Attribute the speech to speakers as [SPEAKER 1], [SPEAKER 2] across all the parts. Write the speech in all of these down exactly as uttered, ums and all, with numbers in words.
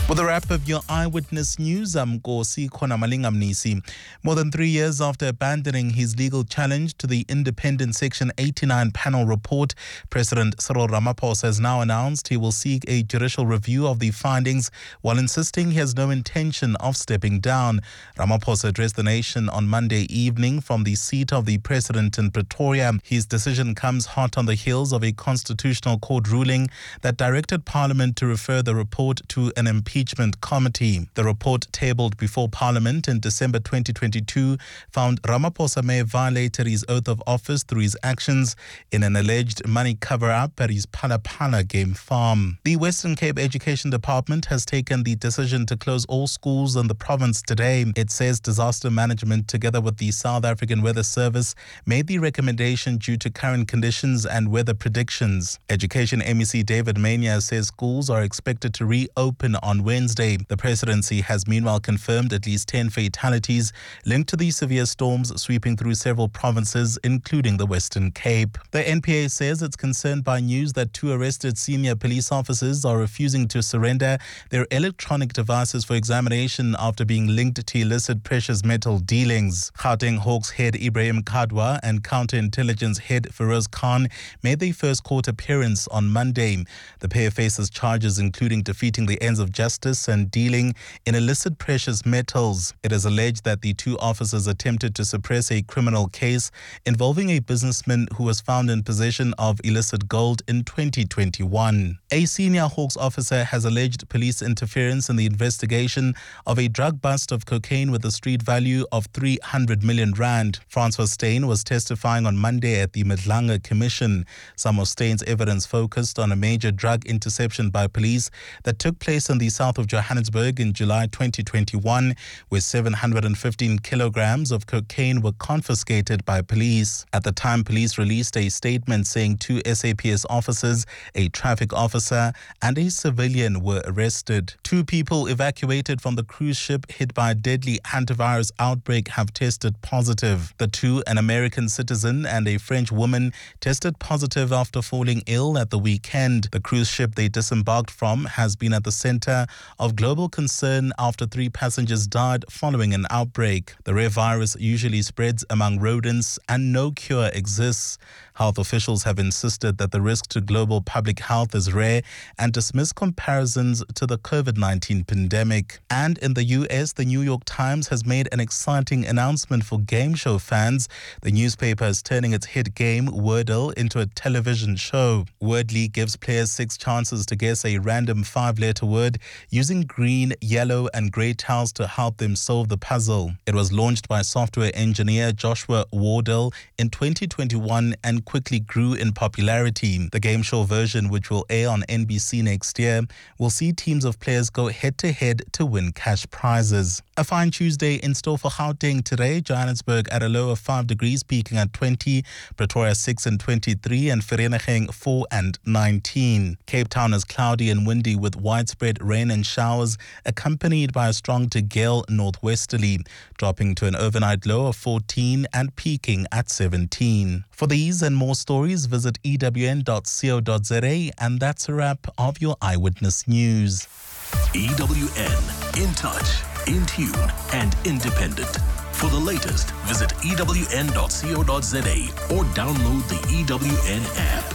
[SPEAKER 1] For the wrap of your Eyewitness News, I'm Nkosi Khonamalingam-Nisi. More than three years after abandoning his legal challenge to the independent Section eighty-nine panel report, President Cyril Ramaphosa has now announced he will seek a judicial review of the findings while insisting he has no intention of stepping down. Ramaphosa addressed the nation on Monday evening from the seat of the president in Pretoria. His decision comes hot on the heels of a constitutional court ruling that directed Parliament to refer the report to an impeachment Impeachment Committee. The report tabled before Parliament in December twenty twenty-two found Ramaphosa may have violated his oath of office through his actions in an alleged money cover-up at his Phala game farm. The Western Cape Education Department has taken the decision to close all schools in the province today. It says disaster management, together with the South African Weather Service, made the recommendation due to current conditions and weather predictions. Education M E C David Mania says schools are expected to reopen on Wednesday. The presidency has meanwhile confirmed at least ten fatalities linked to the severe storms sweeping through several provinces, including the Western Cape. The N P A says it's concerned by news that two arrested senior police officers are refusing to surrender their electronic devices for examination after being linked to illicit precious metal dealings. Gauteng Hawks head Ibrahim Kadwa and counterintelligence head Feroz Khan made their first court appearance on Monday. The pair faces charges including defeating the ends of justice and dealing in illicit precious metals. It is alleged that the two officers attempted to suppress a criminal case involving a businessman who was found in possession of illicit gold in twenty twenty-one. A senior Hawks officer has alleged police interference in the investigation of a drug bust of cocaine with a street value of three hundred million rand. Francois Steyn was testifying on Monday at the Madlanga Commission. Some of Steyn's evidence focused on a major drug interception by police that took place in the south of Johannesburg in July twenty twenty-one, where seven hundred fifteen kilograms of cocaine were confiscated by police. At the time, police released a statement saying two S A P S officers, a traffic officer, and a civilian were arrested. Two people evacuated from the cruise ship hit by a deadly antivirus outbreak have tested positive. The two, an American citizen and a French woman, tested positive after falling ill at the weekend. The cruise ship they disembarked from has been at the center of global concern after three passengers died following an outbreak. The rare virus usually spreads among rodents and no cure exists. Health officials have insisted that the risk to global public health is rare and dismiss comparisons to the COVID nineteen pandemic. And in the U S, the New York Times has made an exciting announcement for game show fans. The newspaper is turning its hit game, Wordle, into a television show. Wordly gives players six chances to guess a random five-letter word using green, yellow, and grey tiles to help them solve the puzzle. It was launched by software engineer Joshua Wardell in twenty twenty-one and quickly grew in popularity. The game show version, which will air on N B C next year, will see teams of players go head-to-head to win cash prizes. A fine Tuesday in store for Gauteng today. Johannesburg at a low of five degrees, peaking at twenty. Pretoria six and twenty-three, and Vereeniging four and nineteen. Cape Town is cloudy and windy with widespread rain and showers, accompanied by a strong to gale northwesterly, dropping to an overnight low of fourteen and peaking at seventeen. For these and more stories, visit E W N dot co dot za, and that's a wrap of your Eyewitness News.
[SPEAKER 2] E W N, in touch, in tune, and independent. For the latest, visit E W N dot co dot za or download the E W N app.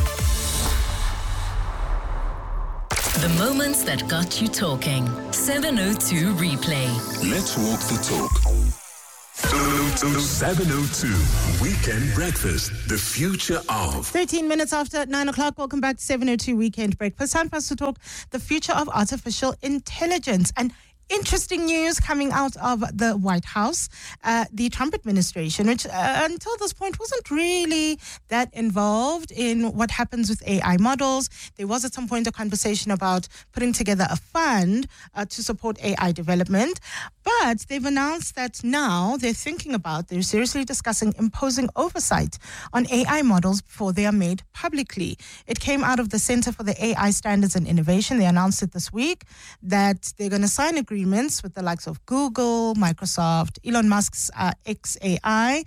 [SPEAKER 3] The moments that got you talking. seven oh two Replay.
[SPEAKER 2] Let's walk the talk. seven oh two Weekend Breakfast, the future of.
[SPEAKER 4] thirteen minutes after nine o'clock. Welcome back to seven oh two Weekend Breakfast. Time for us to talk the future of artificial intelligence. And interesting news coming out of the White House. Uh, the Trump administration, which uh, until this point wasn't really that involved in what happens with A I models. There was at some point a conversation about putting together a fund uh, to support A I development. But they've announced that now they're thinking about, they're seriously discussing imposing oversight on A I models before they are made publicly. It came out of the Center for the A I Standards and Innovation. They announced it this week that they're going to sign agreements with the likes of Google, Microsoft, Elon Musk's uh, X A I.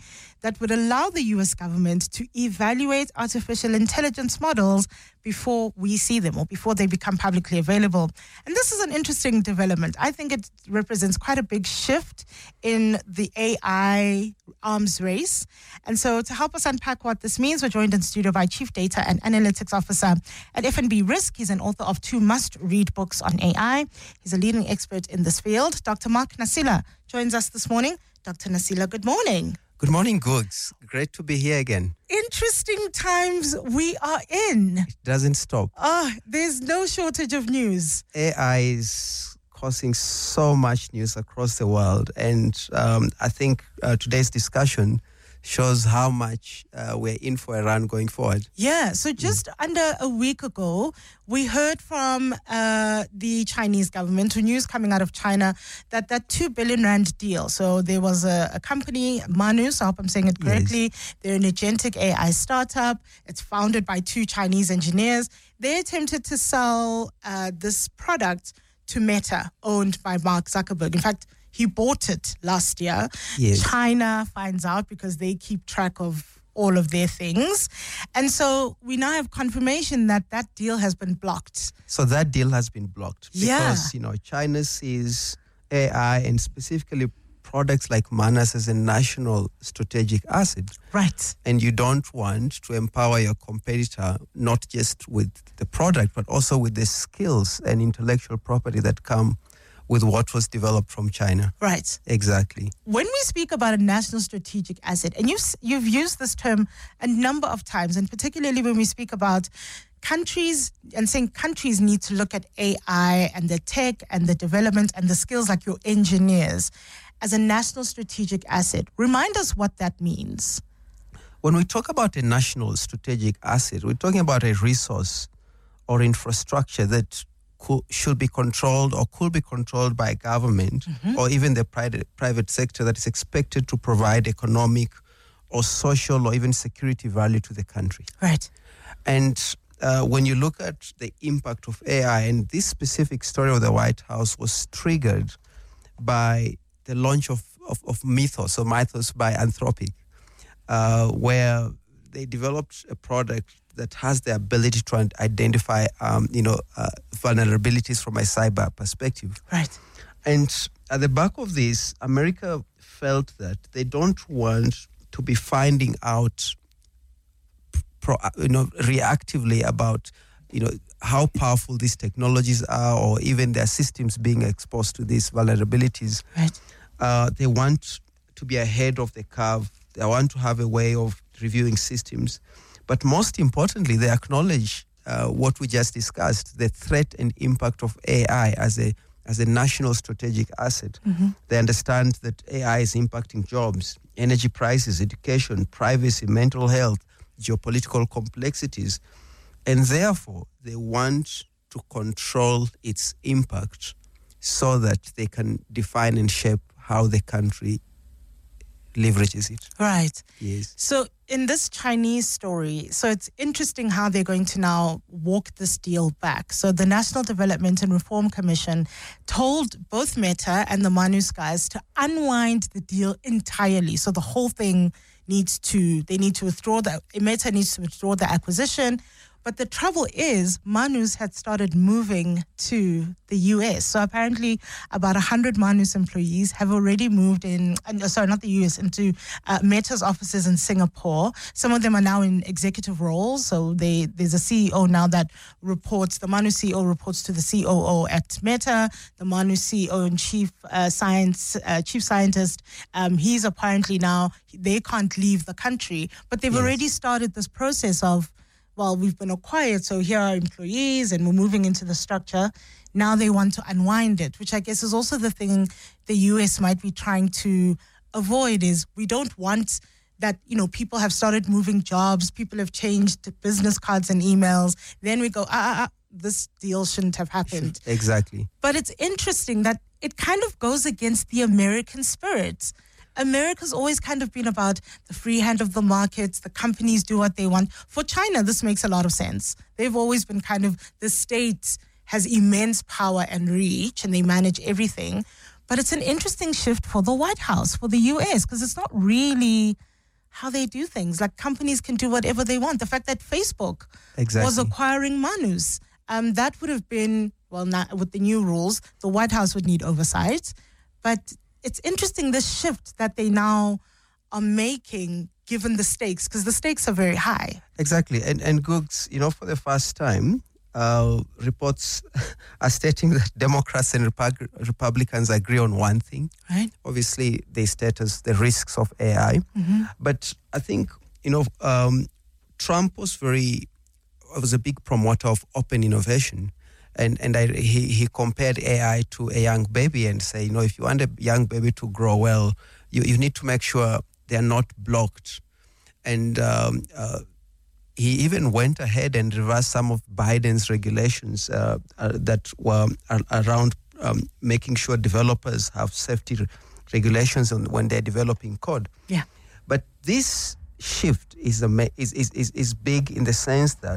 [SPEAKER 4] that would allow the U S government to evaluate artificial intelligence models before we see them or before they become publicly available. And this is an interesting development. I think it represents quite a big shift in the A I arms race. And so to help us unpack what this means, we're joined in studio by Chief Data and Analytics Officer at F N B Risk. He's an author of two must-read books on A I. He's a leading expert in this field. Doctor Mark Nasila joins us this morning. Doctor Nasila, good morning.
[SPEAKER 5] Good morning, Googs. Great to be here again.
[SPEAKER 4] Interesting times we are in.
[SPEAKER 5] It doesn't stop.
[SPEAKER 4] Ah, oh, there's no shortage of news.
[SPEAKER 5] A I is causing so much news across the world. And um, I think uh, today's discussion shows how much uh, we're in for a run going forward.
[SPEAKER 4] Yeah, so just mm. under a week ago, we heard from uh, the Chinese government, news coming out of China, that that two billion rand deal. So there was a, a company, Manus, I hope I'm saying it correctly. Yes. They're an agentic A I startup. It's founded by two Chinese engineers. They attempted to sell uh, this product to Meta, owned by Mark Zuckerberg. In fact, he bought it last year.
[SPEAKER 5] Yes.
[SPEAKER 4] China finds out because they keep track of all of their things. And so we now have confirmation that that deal has been blocked.
[SPEAKER 5] So that deal has been blocked because,
[SPEAKER 4] yeah.
[SPEAKER 5] you know, China sees A I and specifically products like Manus as a national strategic asset.
[SPEAKER 4] Right.
[SPEAKER 5] And you don't want to empower your competitor, not just with the product, but also with the skills and intellectual property that come with what was developed from China.
[SPEAKER 4] Right.
[SPEAKER 5] Exactly.
[SPEAKER 4] When we speak about a national strategic asset, and you've, you've used this term a number of times, and particularly when we speak about countries and saying countries need to look at A I and the tech and the development and the skills like your engineers as a national strategic asset. Remind us what that means.
[SPEAKER 5] When we talk about a national strategic asset, we're talking about a resource or infrastructure that could, should be controlled or could be controlled by government mm-hmm. or even the private, private sector that is expected to provide economic or social or even security value to the country.
[SPEAKER 4] Right.
[SPEAKER 5] And uh, when you look at the impact of A I, and this specific story of the White House was triggered by the launch of, of, of Mythos, or Mythos by Anthropic, uh, where they developed a product that has the ability to identify, um, you know, uh, vulnerabilities from a cyber perspective.
[SPEAKER 4] Right.
[SPEAKER 5] And at the back of this, America felt that they don't want to be finding out, pro, you know, reactively about, you know, how powerful these technologies are, or even their systems being exposed to these vulnerabilities.
[SPEAKER 4] Right.
[SPEAKER 5] Uh, they want to be ahead of the curve. They want to have a way of reviewing systems. But most importantly, they acknowledge uh, what we just discussed, the threat and impact of A I as a as a national strategic asset.
[SPEAKER 4] Mm-hmm.
[SPEAKER 5] They understand that A I is impacting jobs, energy prices, education, privacy, mental health, geopolitical complexities. And therefore, they want to control its impact so that they can define and shape how the country leverages it.
[SPEAKER 4] Right.
[SPEAKER 5] Yes.
[SPEAKER 4] So in this Chinese story, so it's interesting how they're going to now walk this deal back. So the National Development and Reform Commission told both Meta and the Manus guys to unwind the deal entirely. So the whole thing needs to, they need to withdraw the, Meta needs to withdraw the acquisition. But the trouble is, Manus had started moving to the U S. So apparently about one hundred Manus employees have already moved in, uh, sorry, not the U S, into uh, Meta's offices in Singapore. Some of them are now in executive roles. So they, there's a C E O now that reports, the Manus C E O reports to the C O O at Meta, the Manus C E O and chief uh, science, uh, chief scientist. Um, he's apparently now, they can't leave the country, but they've
[SPEAKER 5] yes.
[SPEAKER 4] already started this process of, well, we've been acquired, so here are employees and we're moving into the structure. Now they want to unwind it, which I guess is also the thing the U S might be trying to avoid, is we don't want that, you know, people have started moving jobs, people have changed business cards and emails. Then we go, ah, ah, ah this deal shouldn't have happened.
[SPEAKER 5] Exactly.
[SPEAKER 4] But it's interesting that it kind of goes against the American spirit. America's always kind of been about the free hand of the markets, the companies do what they want. For China, this makes a lot of sense. They've always been kind of, the state has immense power and reach and they manage everything. But it's an interesting shift for the White House, for the U S, because it's not really how they do things. Like companies can do whatever they want. The fact that Facebook
[SPEAKER 5] Exactly.
[SPEAKER 4] was acquiring Manus, um, that would have been, well, not, with the new rules, the White House would need oversight. But it's interesting, this shift that they now are making given the stakes, because the stakes are very high.
[SPEAKER 5] Exactly. And, and Googs, you know, for the first time, uh, reports are stating that Democrats and Repub- Republicans agree on one thing.
[SPEAKER 4] Right.
[SPEAKER 5] Obviously, they state as the risks of A I.
[SPEAKER 4] Mm-hmm.
[SPEAKER 5] But I think, you know, um, Trump was very, was a big promoter of open innovation. And and I, he, he compared A I to a young baby and say, you know, if you want a young baby to grow well, you, you need to make sure they're not blocked. And um, uh, he even went ahead and reversed some of Biden's regulations uh, uh, that were uh, around um, making sure developers have safety re- regulations on when they're developing code.
[SPEAKER 4] Yeah.
[SPEAKER 5] But this shift is, a ma- is, is, is, is big in the sense that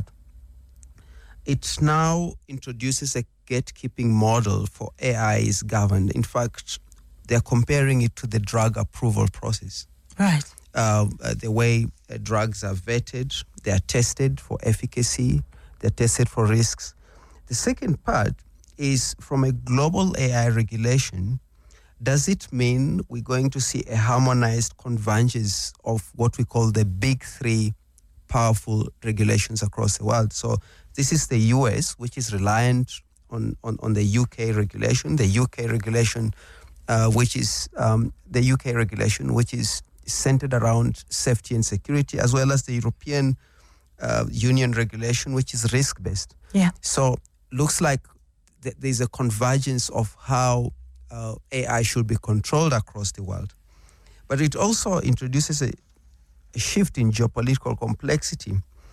[SPEAKER 5] it now introduces a gatekeeping model for A I is governed. In fact, they're comparing it to the drug approval process.
[SPEAKER 4] Right.
[SPEAKER 5] Uh, uh, the way uh, drugs are vetted, they are tested for efficacy, they're tested for risks. The second part is from a global A I regulation, does it mean we're going to see a harmonized convergence of what we call the big three powerful regulations across the world? So this is the U S, which is reliant on, on, on the U K regulation, the U K regulation, uh, which is um, the U K regulation, which is centered around safety and security, as well as the European uh, Union regulation, which is risk-based.
[SPEAKER 4] Yeah.
[SPEAKER 5] So looks like th- there's a convergence of how uh, A I should be controlled across the world. But it also introduces a, a shift in geopolitical complexity.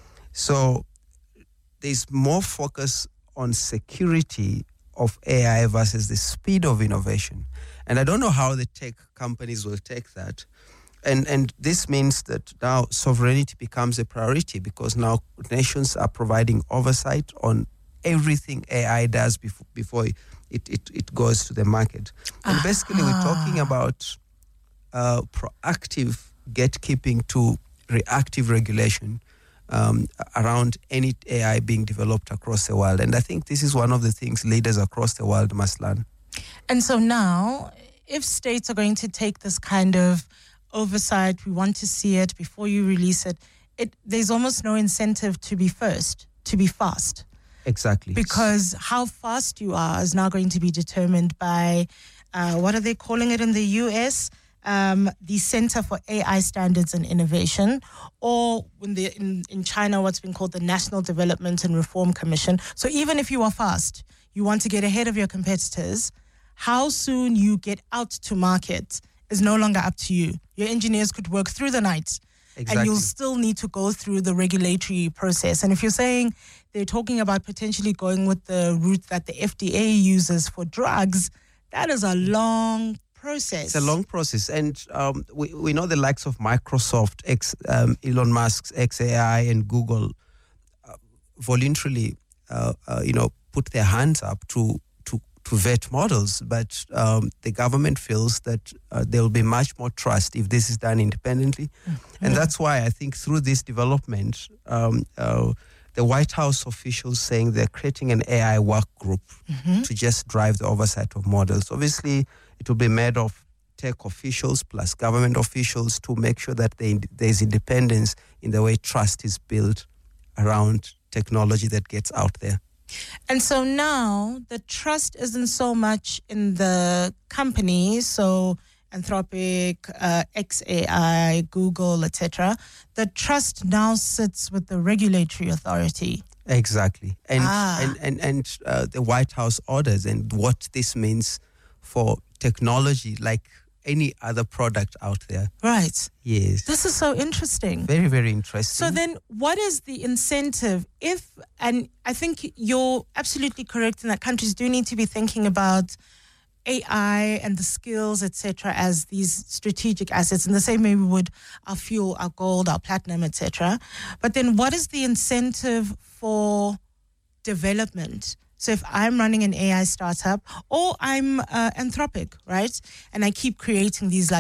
[SPEAKER 5] So there's more focus on security of A I versus the speed of innovation. And I don't know how the tech companies will take that. And and this means that now sovereignty becomes a priority because now nations are providing oversight on everything A I does before, before it, it, it goes to the market. And basically we're talking about uh, proactive gatekeeping to reactive regulation um, around any A I being developed across the world. And I think this is one of the things leaders across the world must learn.
[SPEAKER 4] And so now, if states are going to take this kind of oversight, we want to see it before you release it, it there's almost no incentive to be first, to be fast.
[SPEAKER 5] Exactly.
[SPEAKER 4] Because how fast you are is now going to be determined by, uh, what are they calling it in the U S? Um, the Center for A I Standards and Innovation, or in, the, in, in China, what's been called the National Development and Reform Commission. So even if you are fast, you want to get ahead of your competitors, how soon you get out to market is no longer up to you. Your engineers could work through the night.
[SPEAKER 5] Exactly.
[SPEAKER 4] And you'll still need to go through the regulatory process. And if you're saying they're talking about potentially going with the route that the F D A uses for drugs, that is a long process.
[SPEAKER 5] It's a long process. And um, we, we know the likes of Microsoft, X, um, Elon Musk's X A I and Google uh, voluntarily, uh, uh, you know, put their hands up to to vet models, but um, the government feels that uh, there will be much more trust if this is done independently. Mm-hmm. And that's why I think through this development, um, uh, the White House officials saying they're creating an A I work group mm-hmm. to just drive the oversight of models. Obviously, it will be made of tech officials plus government officials to make sure that they, there's independence in the way trust is built around technology that gets out there.
[SPEAKER 4] And so now the trust isn't so much in the companies, so Anthropic, uh, X A I, Google, et cetera. The trust now sits with the regulatory authority.
[SPEAKER 5] Exactly. And
[SPEAKER 4] ah.
[SPEAKER 5] and, and, and uh, the White House orders and what this means for technology like any other product out there.
[SPEAKER 4] Right.
[SPEAKER 5] Yes.
[SPEAKER 4] This is so interesting.
[SPEAKER 5] Very, very interesting.
[SPEAKER 4] So then what is the incentive if, and I think you're absolutely correct in that countries do need to be thinking about A I and the skills, et cetera, as these strategic assets in the same way we would our fuel, our gold, our platinum, et cetera. But then what is the incentive for development? So if I'm running an A I startup or I'm uh, Anthropic, right, and I keep creating these like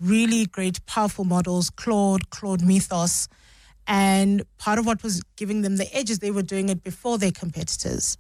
[SPEAKER 4] really great, powerful models, Claude, Claude Mythos. And part of what was giving them the edge is they were doing it before their competitors.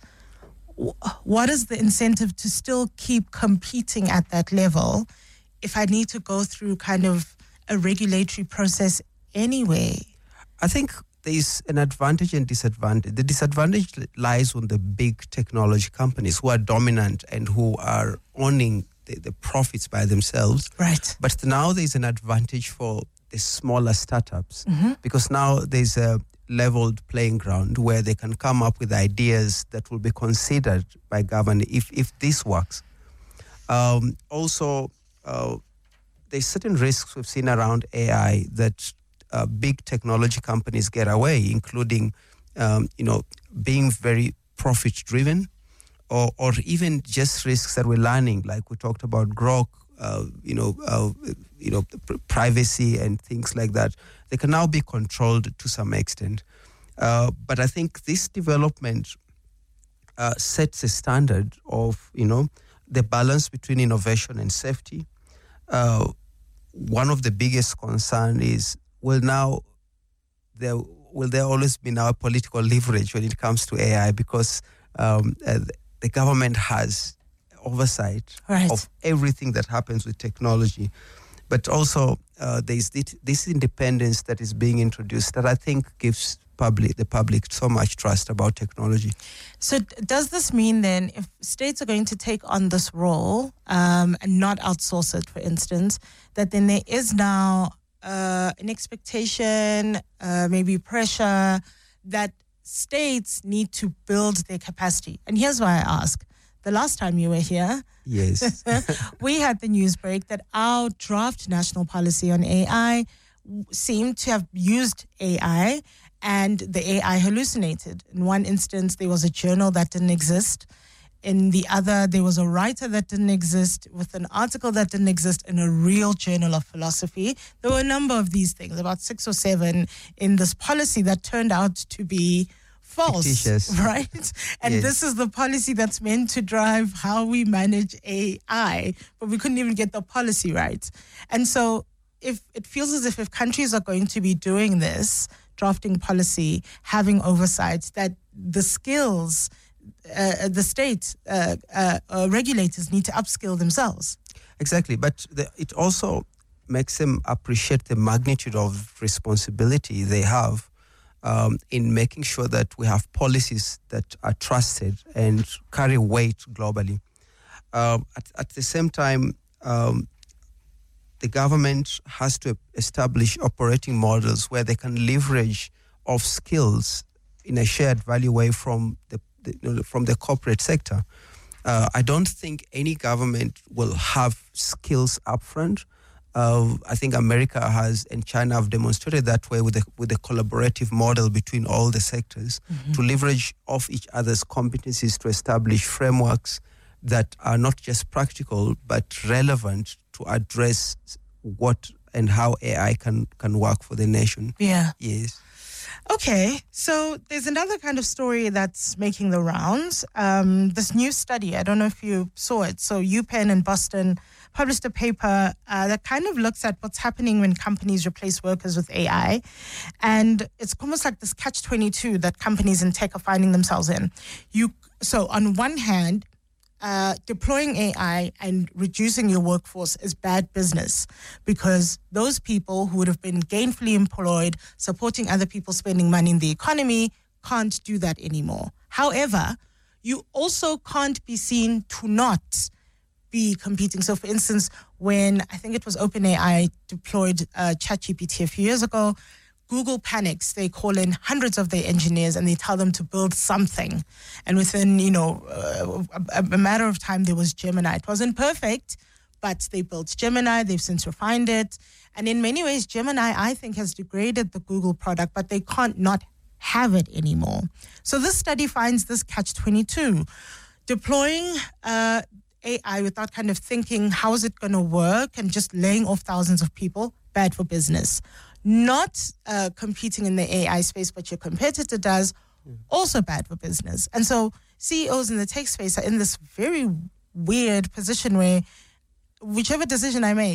[SPEAKER 4] What is the incentive to still keep competing at that level if I need to go through kind of a regulatory process anyway?
[SPEAKER 5] I think there's an advantage and disadvantage. The disadvantage lies on the big technology companies who are dominant and who are owning the, the profits by themselves.
[SPEAKER 4] Right.
[SPEAKER 5] But now there's an advantage for the smaller startups
[SPEAKER 4] Mm-hmm.
[SPEAKER 5] because now there's a leveled playing ground where they can come up with ideas that will be considered by government if, if this works. Um, also, uh, there's certain risks we've seen around A I that uh, big technology companies get away, including, um, you know, being very profit-driven, or or even just risks that we're learning, like we talked about Grok, uh, you know, uh, you know, pr- privacy and things like that. They can now be controlled to some extent. Uh, but I think this development uh, sets a standard of, you know, the balance between innovation and safety. Uh, one of the biggest concern is, will now there will there always be now political leverage when it comes to A I, because um, uh, the government has oversight
[SPEAKER 4] Right.
[SPEAKER 5] of everything that happens with technology. But also uh, there is this, this independence that is being introduced that I think gives public the public so much trust about technology.
[SPEAKER 4] So d- does this mean then if states are going to take on this role um, and not outsource it, for instance, that then there is now uh, an expectation, uh, maybe pressure that states need to build their capacity? And here's why I ask. The last time you were here,
[SPEAKER 5] Yes.
[SPEAKER 4] we had the news break that our draft national policy on A I w- seemed to have used A I, and the A I hallucinated. In one instance, there was a journal that didn't exist. In the other, there was a writer that didn't exist with an article that didn't exist in a real journal of philosophy. There were a number of these things, about six or seven in this policy that turned out to be false,
[SPEAKER 5] Fictitious.
[SPEAKER 4] right? And
[SPEAKER 5] Yes.
[SPEAKER 4] this is the policy that's meant to drive how we manage A I, but we couldn't even get the policy right. And so if it feels as if if countries are going to be doing this, drafting policy, having oversight, that the skills, uh, the state uh, uh, uh, regulators need to upskill themselves.
[SPEAKER 5] Exactly, but the, it also makes them appreciate the magnitude of responsibility they have um, in making sure that we have policies that are trusted and carry weight globally. Um, at, at the same time, um, the government has to establish operating models where they can leverage off skills in a shared value way from the, the you know, from the corporate sector. Uh, I don't think any government will have skills upfront. Uh, I think America has and China have demonstrated that way with a, with a collaborative model between all the sectors
[SPEAKER 4] Mm-hmm.
[SPEAKER 5] to leverage off each other's competencies to establish frameworks that are not just practical but relevant to address what and how A I can, can work for the nation.
[SPEAKER 4] Yeah.
[SPEAKER 5] Yes.
[SPEAKER 4] Okay, so there's another kind of story that's making the rounds. Um, this new study, I don't know if you saw it. So UPenn in Boston published a paper uh, that kind of looks at what's happening when companies replace workers with A I. And it's almost like this catch twenty-two that companies in tech are finding themselves in. You So on one hand, Uh, deploying A I and reducing your workforce is bad business because those people who would have been gainfully employed, supporting other people spending money in the economy, can't do that anymore. However, you also can't be seen to not be competing. So, for instance, when I think it was OpenAI deployed uh, ChatGPT a few years ago, Google panics. They call in hundreds of their engineers and they tell them to build something. And within, you know, uh, a, a matter of time, there was Gemini. It wasn't perfect, but they built Gemini. They've since refined it. And in many ways, Gemini, I think, has degraded the Google product, but they can't not have it anymore. So this study finds this catch twenty-two. Deploying uh, A I without kind of thinking, how is it going to work, and just laying off thousands of people, bad for business. Not uh, competing in the A I space, but your competitor does, also bad for business. And so C E Os in the tech space are in this very weird position where whichever decision I make,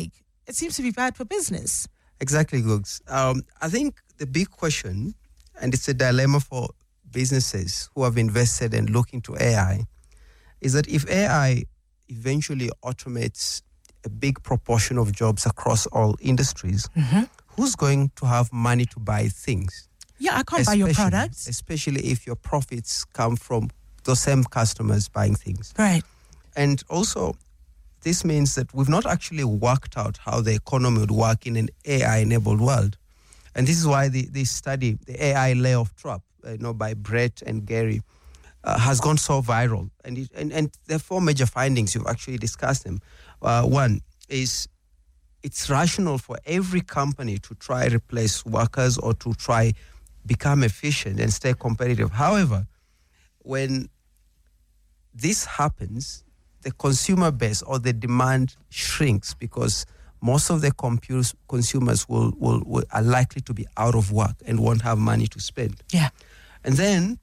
[SPEAKER 4] it seems to be bad for business.
[SPEAKER 5] Exactly, Googs. Um, I think the big question, and it's a dilemma for businesses who have invested and look into A I, is that if A I eventually automates a big proportion of jobs across all industries,
[SPEAKER 4] Mm-hmm.
[SPEAKER 5] who's going to have money to buy things?
[SPEAKER 4] Yeah, I can't buy your
[SPEAKER 5] Especially-
[SPEAKER 4] products.
[SPEAKER 5] Especially if your profits come from those same customers buying things.
[SPEAKER 4] Right.
[SPEAKER 5] And also, this means that we've not actually worked out how the economy would work in an A I-enabled world. And this is why the, this study, the A I layoff trap, uh, you know, by Brett and Gary, uh, has gone so viral. And, it, and and there are four major findings. You've actually discussed them. Uh, one is it's rational for every company to try replace workers or to try become efficient and stay competitive. However, when this happens, the consumer base or the demand shrinks because most of the compus- consumers will, will, will are likely to be out of work and won't have money to spend.
[SPEAKER 4] Yeah.
[SPEAKER 5] And then,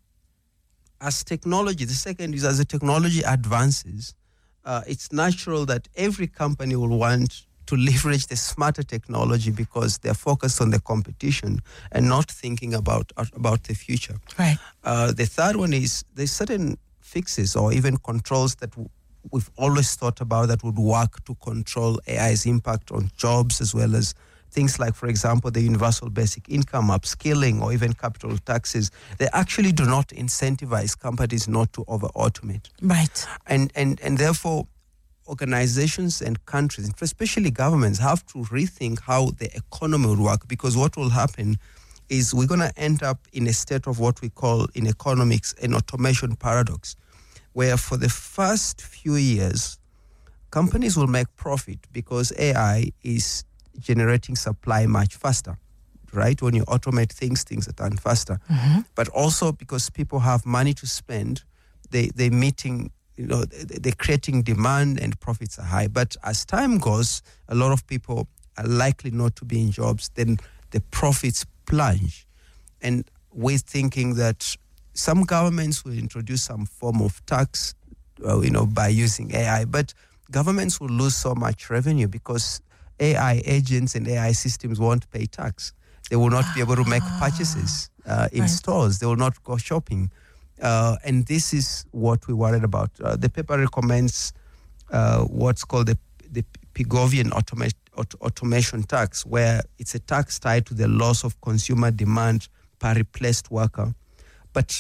[SPEAKER 5] as technology, the second is as the technology advances, uh, it's natural that every company will want to leverage the smarter technology because they're focused on the competition and not thinking about about the future.
[SPEAKER 4] Right.
[SPEAKER 5] Uh, the third one is there's certain fixes or even controls that w- we've always thought about that would work to control A I's impact on jobs, as well as things like, for example, the universal basic income, upskilling, or even capital taxes. They actually do not incentivize companies not to over-automate.
[SPEAKER 4] Right.
[SPEAKER 5] And, and, and therefore, organizations and countries, especially governments, have to rethink how the economy will work, because what will happen is we're going to end up in a state of what we call in economics an automation paradox, where for the first few years, companies will make profit because A I is generating supply much faster, right? When you automate things, things are done faster.
[SPEAKER 4] Mm-hmm.
[SPEAKER 5] But also because people have money to spend, they, they're meeting, you know, they- they're creating demand and profits are high. But as time goes, a lot of people are likely not to be in jobs, then the profits plunge. And we're thinking that some governments will introduce some form of tax, uh, you know, by using A I, but governments will lose so much revenue because A I agents and A I systems won't pay tax. They will not be able to make purchases uh, in
[SPEAKER 4] Right.
[SPEAKER 5] stores. They will not go shopping. Uh, and this is what we're worried about. Uh, the paper recommends uh, what's called the, the Pigovian automa- aut- automation tax, where it's a tax tied to the loss of consumer demand per replaced worker. But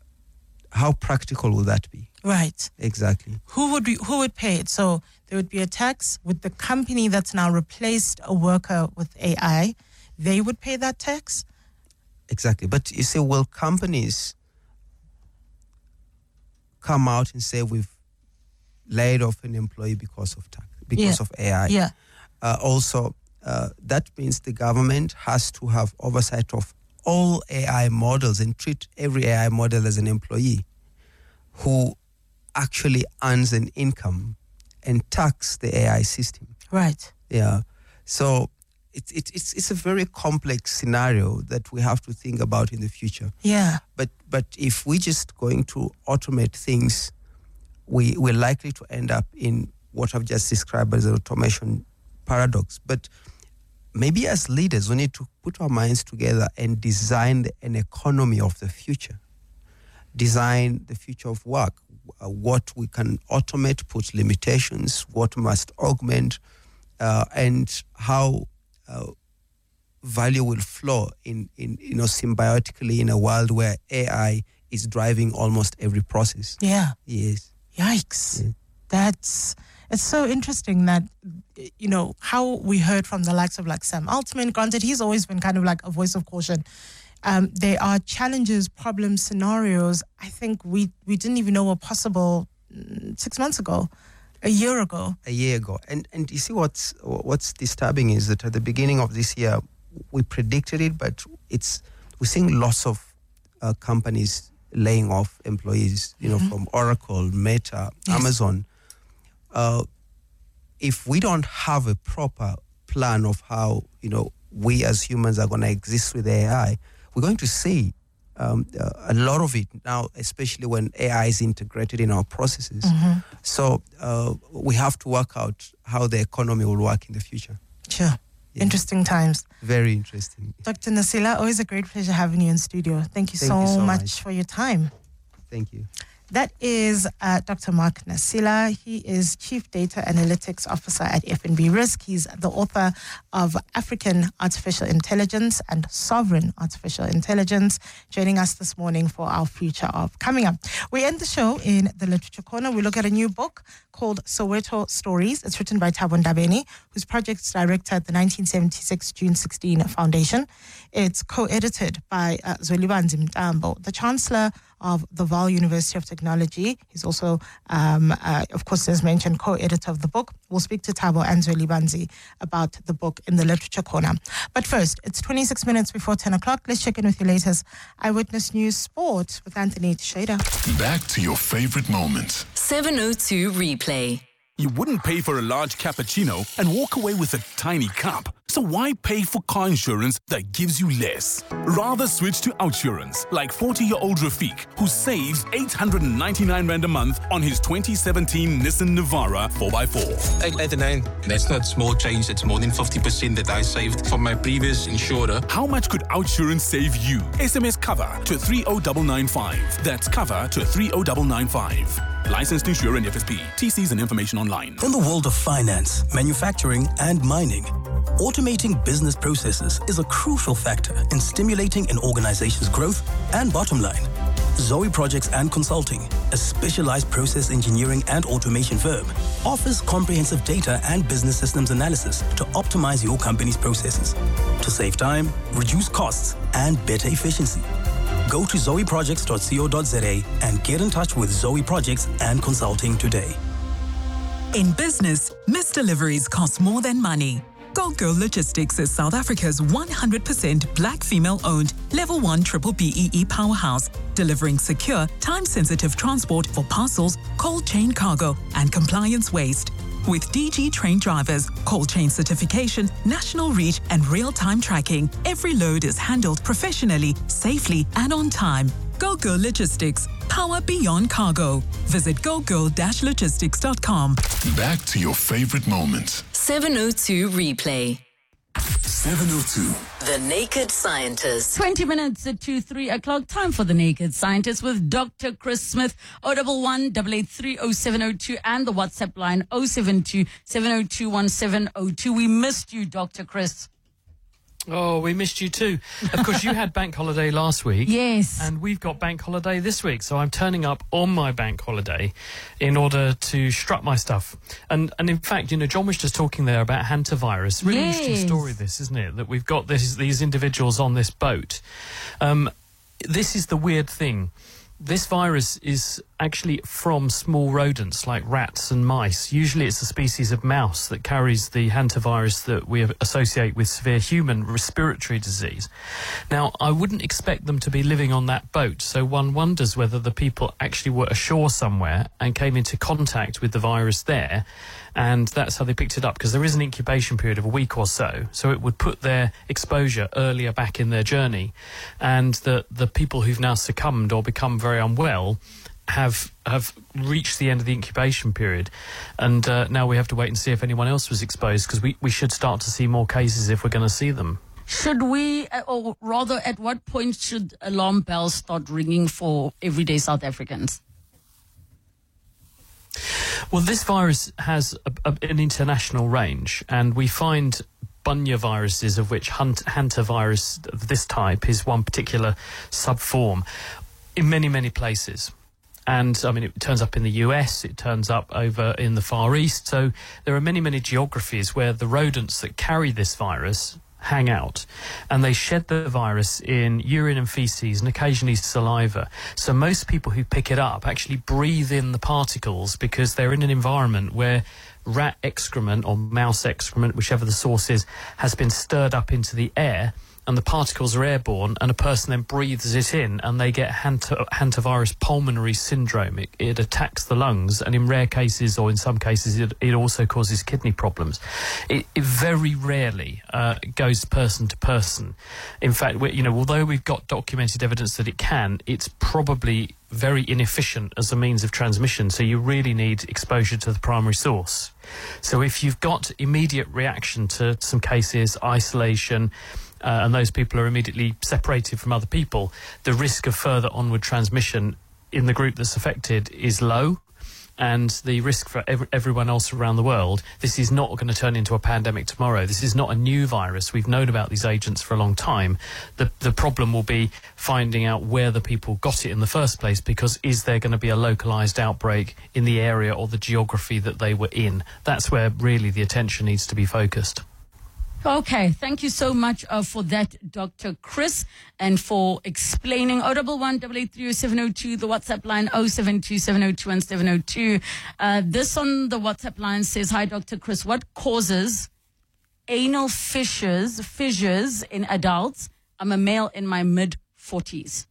[SPEAKER 5] how practical will that be?
[SPEAKER 4] Right.
[SPEAKER 5] Exactly.
[SPEAKER 4] Who would be, who would pay it? So there would be a tax with the company that's now replaced a worker with A I. They would pay that tax.
[SPEAKER 5] Exactly. But you say, will companies come out and say we've laid off an employee because of tax, because
[SPEAKER 4] Yeah.
[SPEAKER 5] of A I?
[SPEAKER 4] Yeah.
[SPEAKER 5] Uh, also, uh, that means the government has to have oversight of all A I models and treat every A I model as an employee who actually earns an income and tax the A I system.
[SPEAKER 4] Right.
[SPEAKER 5] Yeah. So it's it, it's it's a very complex scenario that we have to think about in the future.
[SPEAKER 4] Yeah.
[SPEAKER 5] But but if we're just going to automate things, we we're likely to end up in what I've just described as an automation paradox. But maybe as leaders, we need to put our minds together and design the, an economy of the future. Design the future of work, uh, what we can automate, put limitations, what must augment, uh, and how uh, value will flow in, in, you know, symbiotically in a world where A I is driving almost every process.
[SPEAKER 4] Yeah.
[SPEAKER 5] Yes.
[SPEAKER 4] Yikes.
[SPEAKER 5] Yeah.
[SPEAKER 4] That's, it's so interesting that, you know, how we heard from the likes of like Sam Altman. Granted, he's always been kind of like a voice of caution. Um, there are challenges, problems, scenarios I think we, we didn't even know were possible mm, six months ago, a year ago.
[SPEAKER 5] A year ago. And and you see what's what's disturbing is that at the beginning of this year, we predicted it, but it's we're seeing lots of uh, companies laying off employees, you know,
[SPEAKER 4] Mhm.
[SPEAKER 5] from Oracle, Meta,
[SPEAKER 4] Yes.
[SPEAKER 5] Amazon. Uh, if we don't have a proper plan of how, you know, we as humans are going to exist with A I, we're going to see um, uh, a lot of it now, especially when A I is integrated in our processes. So uh, we have to work out how the economy will work in the future.
[SPEAKER 4] future.
[SPEAKER 5] Yeah.
[SPEAKER 4] Interesting times.
[SPEAKER 5] Very interesting.
[SPEAKER 4] Doctor Nasila, always a great pleasure having you in studio. Thank you,
[SPEAKER 5] Thank
[SPEAKER 4] so,
[SPEAKER 5] you so
[SPEAKER 4] much,
[SPEAKER 5] much.
[SPEAKER 4] for your time.
[SPEAKER 5] Thank you.
[SPEAKER 4] That is uh, Doctor Mark Nasila. He is Chief Data Analytics Officer at F N B Risk. He's the author of African Artificial Intelligence and Sovereign Artificial Intelligence, joining us this morning for our Future of. Coming up, we end the show in the Literature Corner. We look at a new book called Soweto Stories. It's written by Thabo Ndabeni, who's project director at the nineteen seventy-six June sixteen Foundation. It's co-edited by uh, Zwelibanzi Mtambo, the Chancellor of the Vaal University of Technology. He's also, um, uh, of course, as mentioned, co-editor of the book. We'll speak to Thabo and Zwelibanzi about the book in the Literature Corner. But first, it's twenty-six minutes before ten o'clock. Let's check in with your latest Eyewitness News Sport with Anthony Tsheda.
[SPEAKER 6] Back to your favorite moments.
[SPEAKER 3] seven oh two Replay.
[SPEAKER 2] You wouldn't pay for a large cappuccino and walk away with a tiny cup. So why pay for car insurance that gives you less? Rather switch to Outsurance, like forty-year-old Rafiq, who saves eight hundred ninety-nine rand a month on his twenty seventeen Nissan Navara four by four.
[SPEAKER 7] eight ninety-nine. That's not small change. That's more than fifty percent that I saved from my previous insurer.
[SPEAKER 2] How much could Outsurance save you? S M S cover to three oh nine nine five. That's cover to three oh nine nine five. Licensed insurer and F S P. T Cs and information online.
[SPEAKER 8] In the world of finance, manufacturing, and mining, automating business processes is a crucial factor in stimulating an organization's growth and bottom line. Zoe Projects and Consulting, a specialized process engineering and automation firm, offers comprehensive data and business systems analysis to optimize your company's processes, to save time, reduce costs, and better efficiency. Go to zoe projects dot co dot za and get in touch with Zoe Projects and Consulting today.
[SPEAKER 9] In business, missed deliveries cost more than money. Go Girl Logistics is South Africa's one hundred percent black female-owned Level one Triple B E E powerhouse, delivering secure, time-sensitive transport for parcels, cold chain cargo, and compliance waste. With D G trained drivers, cold chain certification, national reach, and real-time tracking, every load is handled professionally, safely, and on time. Go Girl Logistics, power beyond cargo. Visit go girl dash logistics dot com.
[SPEAKER 6] Back to your favorite moments.
[SPEAKER 3] seven oh two Replay.
[SPEAKER 6] seven oh two.
[SPEAKER 3] The Naked Scientist.
[SPEAKER 10] twenty minutes to three o'clock. Time for The Naked Scientist with Doctor Chris Smith. oh one one, eight eight three, oh seven oh two and the WhatsApp line oh seven two, seven oh two, one seven oh two. We missed you, Doctor Chris.
[SPEAKER 11] Oh, we missed you too. Of course, you had bank holiday last week.
[SPEAKER 10] Yes.
[SPEAKER 11] And we've got bank holiday this week. So I'm turning up on my bank holiday in order to strut my stuff. And and in fact, you know, John was just talking there about hantavirus. Really
[SPEAKER 10] Yes.
[SPEAKER 11] interesting story, this, isn't it? That we've got this, these individuals on this boat. Um, this is the weird thing. This virus is actually from small rodents like rats and mice. Usually it's a species of mouse that carries the hantavirus that we associate with severe human respiratory disease. Now, I wouldn't expect them to be living on that boat, so one wonders whether the people actually were ashore somewhere and came into contact with the virus there, and that's how they picked it up, because there is an incubation period of a week or so, so it would put their exposure earlier back in their journey, and the, the people who've now succumbed or become very unwell have have reached the end of the incubation period, and uh, now we have to wait and see if anyone else was exposed, because we, we should start to see more cases if we're going to see them.
[SPEAKER 10] Should we, uh, or rather, at what point should alarm bells start ringing for everyday South Africans?
[SPEAKER 11] Well, this virus has a, a, an international range, and we find Bunya viruses, of which Hunt, hantavirus of this type is one particular subform, in many, many places. And, I mean, it turns up in the U S, it turns up over in the Far East. So there are many, many geographies where the rodents that carry this virus hang out, and they shed the virus in urine and feces and occasionally saliva. So most people who pick it up actually breathe in the particles because they're in an environment where rat excrement or mouse excrement, whichever the source is, has been stirred up into the air, and the particles are airborne, and a person then breathes it in, and they get hant- hantavirus pulmonary syndrome. It, it attacks the lungs, and in rare cases, or in some cases, it, it also causes kidney problems. It, it very rarely uh, goes person to person. In fact, we, you know, although we've got documented evidence that it can, it's probably very inefficient as a means of transmission, so you really need exposure to the primary source. So if you've got immediate reaction to some cases, isolation, uh, and those people are immediately separated from other people, the risk of further onward transmission in the group that's affected is low. And the risk for ev- everyone else around the world, this is not going to turn into a pandemic tomorrow. This is not a new virus. We've known about these agents for a long time. The, the problem will be finding out where the people got it in the first place, because is there going to be a localised outbreak in the area or the geography that they were in? That's where really the attention needs to be focused.
[SPEAKER 10] Okay, thank you so much uh, for that, Doctor Chris, and for explaining. oh one one, eight eight three, oh seven oh two, the WhatsApp line oh seven two, seven oh two, one seven oh two. Uh, this on the WhatsApp line says, hi, Doctor Chris, what causes anal fissures, fissures in adults? I'm a male in my mid-forties.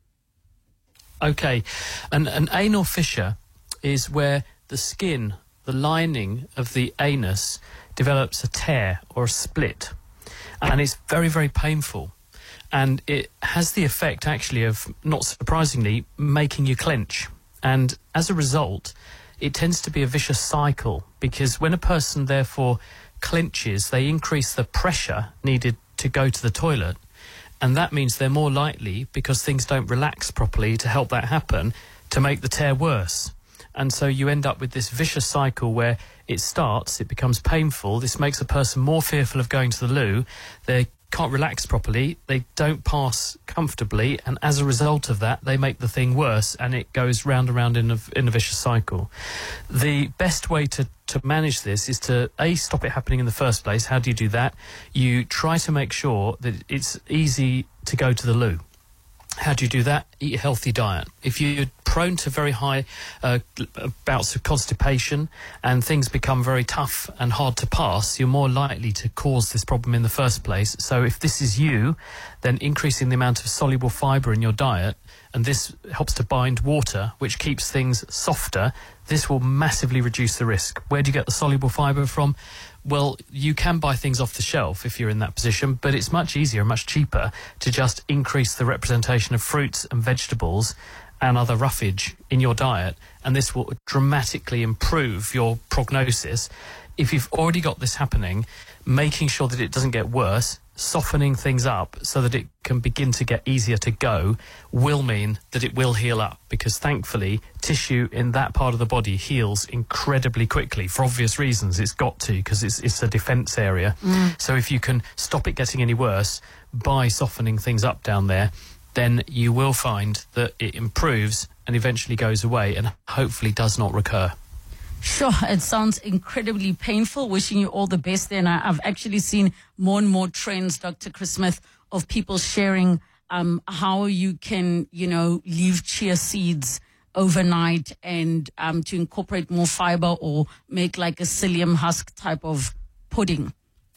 [SPEAKER 11] Okay, an, an anal fissure is where the skin, the lining of the anus, develops a tear or a split. And it's very, very painful. And it has the effect, actually, of, not surprisingly, making you clench. And as a result, it tends to be a vicious cycle, because when a person, therefore, clenches, they increase the pressure needed to go to the toilet. And that means they're more likely, because things don't relax properly to help that happen, to make the tear worse. And so you end up with this vicious cycle where it starts, it becomes painful, this makes a person more fearful of going to the loo, they can't relax properly, they don't pass comfortably, and as a result of that, they make the thing worse, and it goes round and round in a, in a vicious cycle. The best way to, to manage this is to, A, stop it happening in the first place. How do you do that? You try to make sure that it's easy to go to the loo. How do you do that? Eat a healthy diet. If you're prone to very high uh, bouts of constipation and things become very tough and hard to pass, you're more likely to cause this problem in the first place. So if this is you, then increasing the amount of soluble fibre in your diet, and this helps to bind water, which keeps things softer, this will massively reduce the risk. Where do you get the soluble fibre from? Well, you can buy things off the shelf if you're in that position, but it's much easier, much cheaper to just increase the representation of fruits and vegetables and other roughage in your diet, and this will dramatically improve your prognosis. If you've already got this happening, making sure that it doesn't get worse, softening things up so that it can begin to get easier to go, will mean that it will heal up, because thankfully tissue in that part of the body heals incredibly quickly for obvious reasons. It's got to, because it's, it's a defence area. Mm. So if you can stop it getting any worse by softening things up down there, then you will find that it improves and eventually goes away and hopefully does not recur.
[SPEAKER 10] Sure, it sounds incredibly painful. Wishing you all the best there. And I, I've actually seen more and more trends, Doctor Chris Smith, of people sharing um, how you can, you know, leave chia seeds overnight and um, to incorporate more fiber or make like a psyllium husk type of pudding.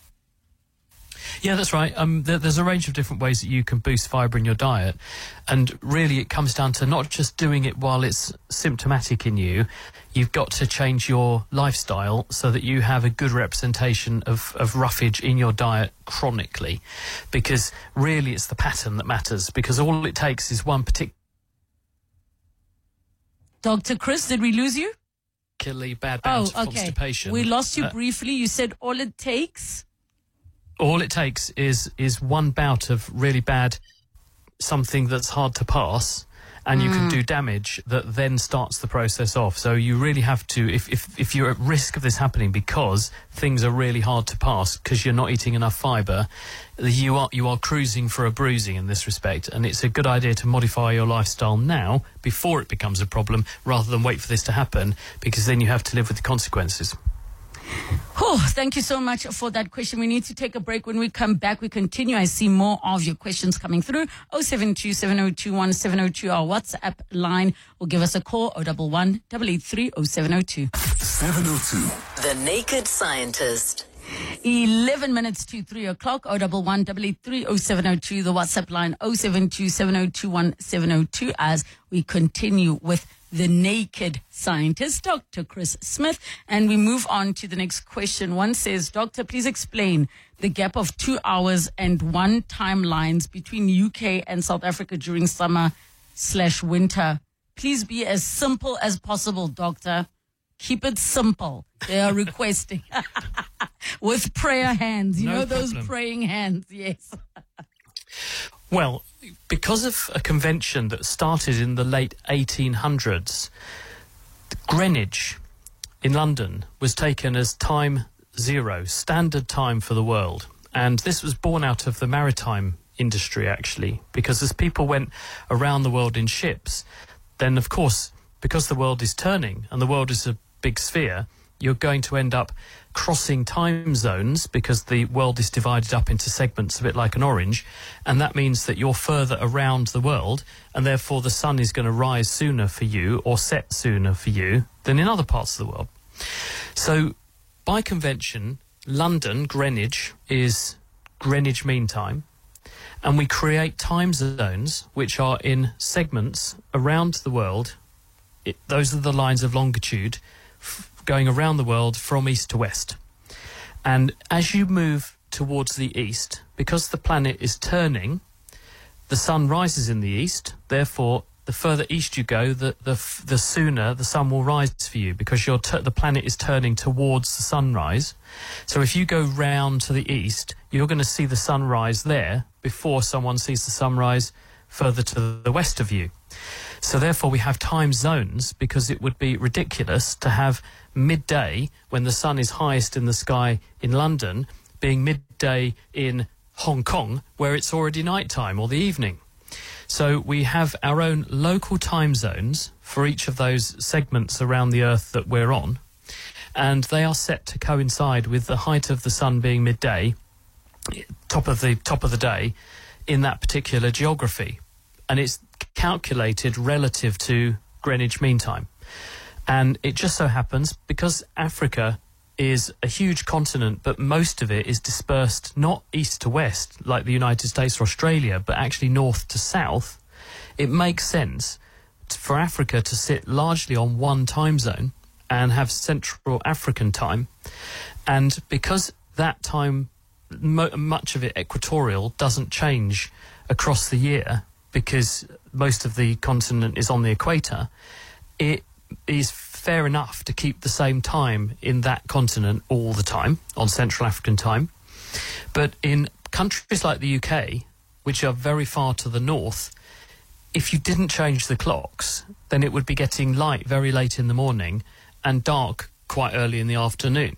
[SPEAKER 11] Yeah, that's right. Um, there, there's a range of different ways that you can boost fibre in your diet. And really it comes down to not just doing it while it's symptomatic in you. You've got to change your lifestyle so that you have a good representation of, of roughage in your diet chronically. Because really it's the pattern that matters, because all it takes is one particular...
[SPEAKER 10] Doctor Chris, did we lose you?
[SPEAKER 11] Particularly bad bout
[SPEAKER 10] oh,
[SPEAKER 11] of
[SPEAKER 10] okay.
[SPEAKER 11] constipation.
[SPEAKER 10] We lost you
[SPEAKER 11] uh,
[SPEAKER 10] briefly. You said all it takes...
[SPEAKER 11] All it takes is is one bout of really bad something that's hard to pass, and mm. you can do damage that then starts the process off. So you really have to, if, if, if you're at risk of this happening because things are really hard to pass because you're not eating enough fibre, you are, you are cruising for a bruising in this respect. And it's a good idea to modify your lifestyle now before it becomes a problem rather than wait for this to happen, because then you have to live with the consequences.
[SPEAKER 10] Oh, thank you so much for that question. We need to take a break. When we come back, we continue. I see more of your questions coming through. oh seven two, seven oh two, one seven oh two, our WhatsApp line, or give us a call, oh one one, eight eight three, oh seven oh two.
[SPEAKER 6] seven oh two.
[SPEAKER 3] The Naked Scientist.
[SPEAKER 10] eleven minutes to three o'clock. oh one one, eight eight three, oh seven oh two. The WhatsApp line oh seven two, seven oh two, one seven oh two. As we continue with the naked scientist, Doctor Chris Smith. And we move on to the next question. One says, Doctor, please explain the gap of two hours and one timelines between U K and South Africa during summer slash winter. Please be as simple as possible, Doctor. Keep it simple. They are requesting. With prayer hands. You
[SPEAKER 11] No
[SPEAKER 10] know those
[SPEAKER 11] problem.
[SPEAKER 10] praying hands, yes.
[SPEAKER 11] Well, because of a convention that started in the late eighteen hundreds, Greenwich in London was taken as time zero, standard time for the world. And this was born out of the maritime industry, actually, because as people went around the world in ships, then, of course, because the world is turning and the world is a big sphere, you're going to end up crossing time zones because the world is divided up into segments a bit like an orange, and that means that you're further around the world, and therefore the sun is going to rise sooner for you or set sooner for you than in other parts of the world. So by convention, London, Greenwich, is Greenwich Mean Time, and we create time zones which are in segments around the world. It, those are the lines of longitude f- going around the world from east to west. And as you move towards the east, because the planet is turning, the sun rises in the east. Therefore, the further east you go, the the, f- the sooner the sun will rise for you, because you're t- the planet is turning towards the sunrise. So if you go round to the east, you're going to see the sunrise there before someone sees the sunrise further to the west of you. So therefore we have time zones, because it would be ridiculous to have midday when the sun is highest in the sky in London being midday in Hong Kong where it's already night time or the evening. So we have our own local time zones for each of those segments around the earth that we're on, and they are set to coincide with the height of the sun being midday, top of the top of the day in that particular geography. And it's calculated relative to Greenwich Mean Time. And it just so happens, because Africa is a huge continent, but most of it is dispersed not east to west like the United States or Australia, but actually north to south, it makes sense for Africa to sit largely on one time zone and have Central African time. And because that time, mo- much of it equatorial, doesn't change across the year, because most of the continent is on the equator, it is fair enough to keep the same time in that continent all the time, on Central African time. But in countries like the U K, which are very far to the north, if you didn't change the clocks, then it would be getting light very late in the morning and dark quite early in the afternoon.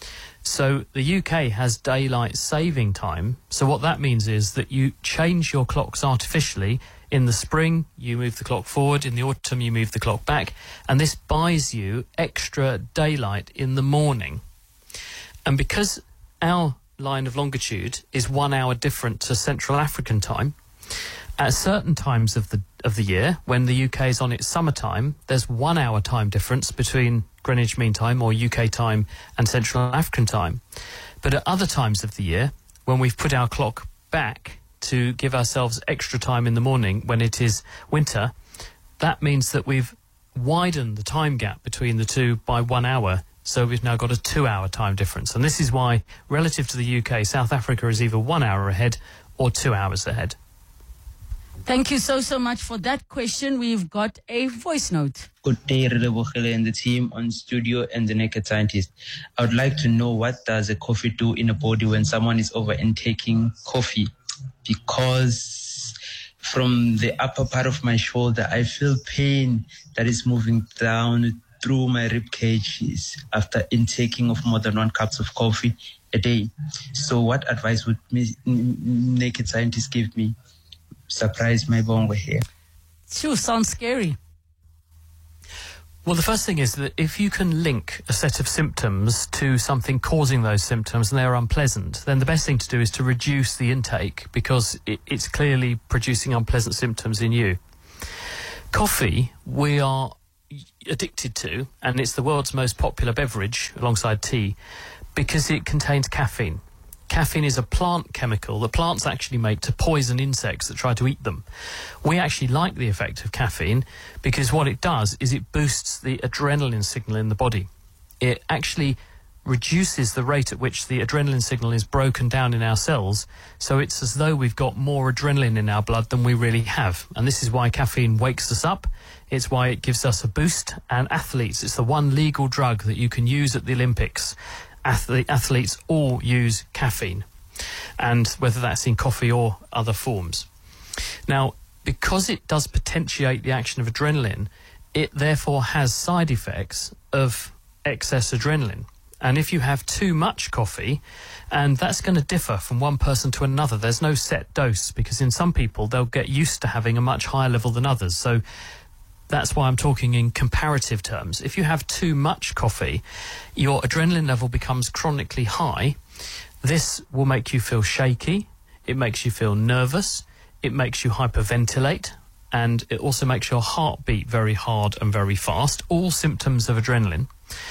[SPEAKER 11] So the U K has daylight saving time. So what that means is that you change your clocks artificially. In the spring, you move the clock forward. In the autumn, you move the clock back. And this buys you extra daylight in the morning. And because our line of longitude is one hour different to Central African time, at certain times of the of the year, when the U K is on its summertime, there's one hour time difference between Greenwich Mean Time or U K time and Central African time. But at other times of the year, when we've put our clock back to give ourselves extra time in the morning when it is winter, that means that we've widened the time gap between the two by one hour. So we've now got a two-hour time difference. And this is why, relative to the U K, South Africa is either one hour ahead or two hours ahead.
[SPEAKER 10] Thank you so, so much for that question. We've got a voice note.
[SPEAKER 12] Good day, Relebohele and the team on studio and the Naked Scientist. I would like to know, what does a coffee do in a body when someone is over intaking coffee? Because from the upper part of my shoulder, I feel pain that is moving down through my rib cages after intaking of more than one cups of coffee a day. So what advice would me, Naked Scientist give me? Surprise my bongo here.
[SPEAKER 10] Sure, sounds scary.
[SPEAKER 11] Well, the first thing is that if you can link a set of symptoms to something causing those symptoms and they're unpleasant, then the best thing to do is to reduce the intake, because it, it's clearly producing unpleasant symptoms in you. Coffee, we are addicted to, and it's the world's most popular beverage alongside tea. because it contains caffeine. Caffeine is a plant chemical that plants actually make to poison insects that try to eat them. We actually like the effect of caffeine because what it does is it boosts the adrenaline signal in the body. It actually reduces the rate at which the adrenaline signal is broken down in our cells, so it's as though we've got more adrenaline in our blood than we really have. And this is why caffeine wakes us up. It's why it gives us a boost. And athletes, it's the one legal drug that you can use at the Olympics. Athlete, athletes all use caffeine, and whether that's in coffee or other forms. Now, because it does potentiate the action of adrenaline, it therefore has side effects of excess adrenaline. And if you have too much coffee, and that's going to differ from one person to another, there's no set dose, because in some people they'll get used to having a much higher level than others. So that's why I'm talking in comparative terms. If you have too much coffee, your adrenaline level becomes chronically high. This will make you feel shaky. It makes you feel nervous. It makes you hyperventilate. And it also makes your heart beat very hard and very fast. All symptoms of adrenaline.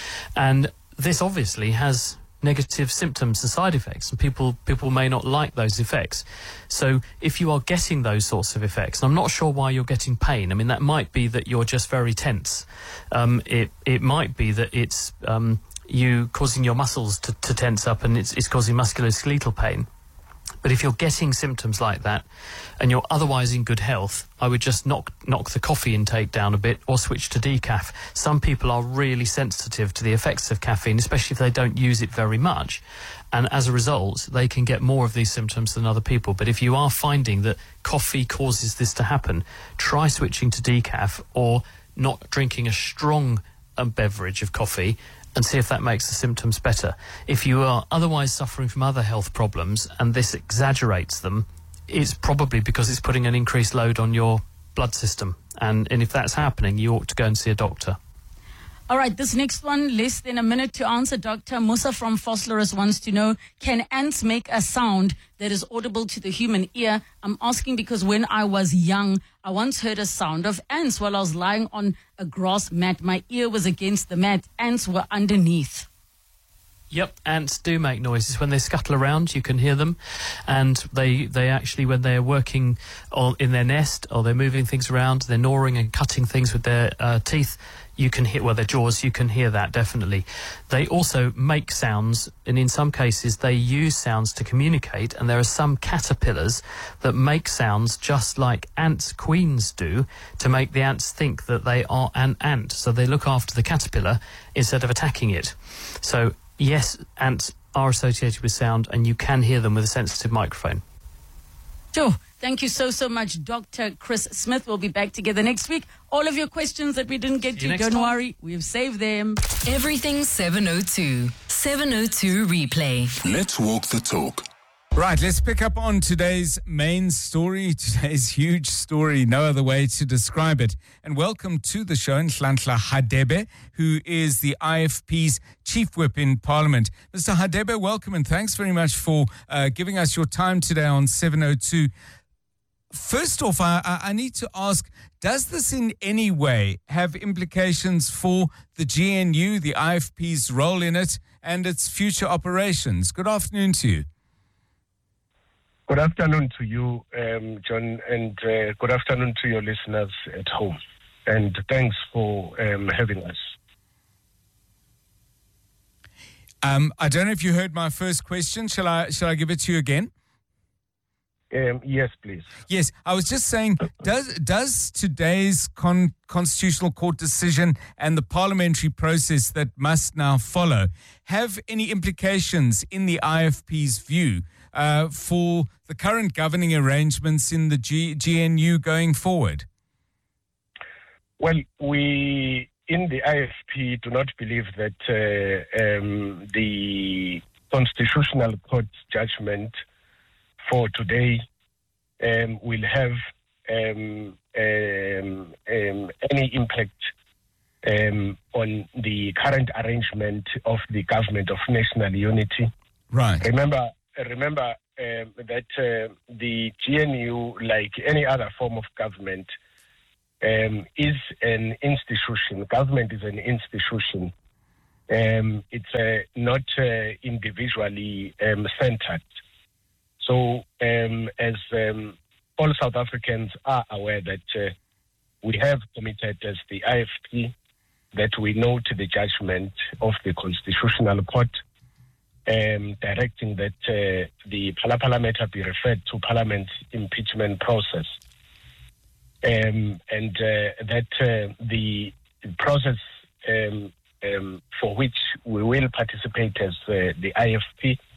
[SPEAKER 11] And this obviously has negative symptoms and side effects, and people people may not like those effects. So if you are getting those sorts of effects, and I'm not sure why you're getting pain, I mean, that might be that you're just very tense. Um, it it might be that it's um, you causing your muscles to, to tense up, and it's, it's causing musculoskeletal pain. But if you're getting symptoms like that and you're otherwise in good health, I would just knock knock the coffee intake down a bit or switch to decaf. Some people are really sensitive to the effects of caffeine, especially if they don't use it very much. And as a result, they can get more of these symptoms than other people. But if you are finding that coffee causes this to happen, try switching to decaf or not drinking a strong um, beverage of coffee, and see if that makes the symptoms better. If you are otherwise suffering from other health problems and this exaggerates them, it's probably because it's putting an increased load on your blood system. And, and if that's happening, you ought to go and see a doctor.
[SPEAKER 10] All right, this next one, less than a minute to answer. Doctor Musa from Vosloorus wants to know, can ants make a sound that is audible to the human ear? I'm asking because when I was young, I once heard a sound of ants while I was lying on a grass mat. My ear was against the mat. Ants were underneath.
[SPEAKER 11] Yep, ants do make noises when they scuttle around. You can hear them, and they they actually, when they're working on, in their nest or they're moving things around, they're gnawing and cutting things with their uh, teeth. You can hear, well, their jaws. You can hear that definitely. They also make sounds, and in some cases they use sounds to communicate. And there are some caterpillars that make sounds just like ants' queens do to make the ants think that they are an ant. So they look after the caterpillar instead of attacking it. So yes, ants are associated with sound, and you can hear them with a sensitive microphone.
[SPEAKER 10] Sure. Thank you so, so much, Doctor Chris Smith. We'll be back together next week. All of your questions that we didn't get to, don't time. worry, we've saved them.
[SPEAKER 3] Everything seven oh two. seven oh two replay.
[SPEAKER 6] Let's walk the talk.
[SPEAKER 13] Right, let's pick up on today's main story, today's huge story, no other way to describe it. And welcome to the show, Nhlanhla Hadebe, who is the I F P's Chief Whip in Parliament. Mister Hadebe, welcome, and thanks very much for uh, giving us your time today on seven oh two. First off, I, I need to ask, does this in any way have implications for the G N U, the I F P's role in it, and its future operations? Good afternoon to you.
[SPEAKER 14] Good afternoon to you, um, John, and uh, good afternoon to your listeners at home. And thanks for um, having us.
[SPEAKER 13] Um, I don't know if you heard my first question. Shall I, shall I give it to you again?
[SPEAKER 14] Um, yes, please.
[SPEAKER 13] Yes, I was just saying, does does today's con- Constitutional Court decision and the parliamentary process that must now follow have any implications in the I F P's view uh, for the current governing arrangements in the G- GNU going forward?
[SPEAKER 14] Well, we in the I F P do not believe that uh, um, the Constitutional Court's judgment for today um, will have um, um, um, any impact um, on the current arrangement of the government of national unity.
[SPEAKER 13] Right.
[SPEAKER 14] Remember, remember um, that uh, the G N U, like any other form of government, um, is an institution. Government is an institution. Um, it's uh, not uh, individually um, centered. So um, as um, all South Africans are aware that uh, we have committed as the I F P that we note the judgment of the Constitutional Court um, directing that uh, the Phala Phala matter be referred to Parliament's impeachment process. Um, and uh, that uh, the process um, um, for which we will participate as uh, the I F P